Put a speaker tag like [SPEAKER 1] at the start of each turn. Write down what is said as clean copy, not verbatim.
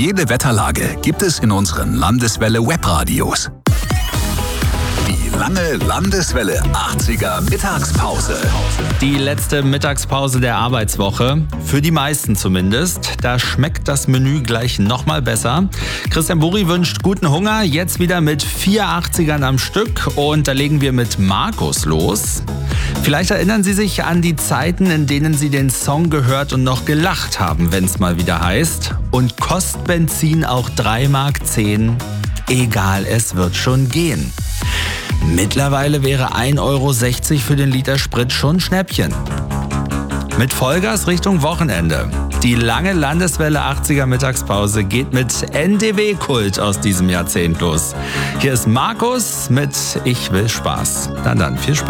[SPEAKER 1] jede Wetterlage gibt es in unseren Landeswelle Webradios. Die lange Landeswelle 80er Mittagspause.
[SPEAKER 2] Die letzte Mittagspause der Arbeitswoche. Für die meisten zumindest. Da schmeckt das Menü gleich nochmal besser. Christian Buri wünscht guten Hunger. Jetzt wieder mit 4 80ern am Stück. Und da legen wir mit Markus los. Vielleicht erinnern Sie sich an die Zeiten, in denen Sie den Song gehört und noch gelacht haben, wenn es mal wieder heißt. Und kostet Benzin auch 3,10 Mark? Egal, es wird schon gehen. Mittlerweile wäre 1,60 Euro für den Liter Sprit schon Schnäppchen. Mit Vollgas Richtung Wochenende. Die lange Landeswelle 80er Mittagspause geht mit NDW-Kult aus diesem Jahrzehnt los. Hier ist Markus mit Ich will Spaß. Dann viel Spaß.